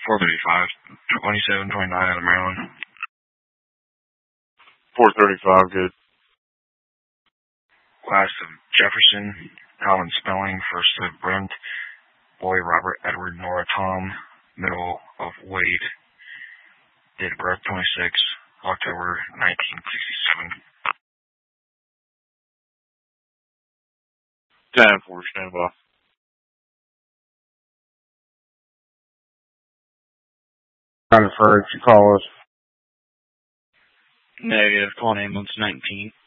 435, 2729 out of Maryland. 435, good. Class of Jefferson, common spelling, first of Brent, boy Robert Edward Nora Tom, middle of Wade, date of birth 26 October 1967. 10-4, stand by. Kind of for you call us. Negative, call ambulance 19.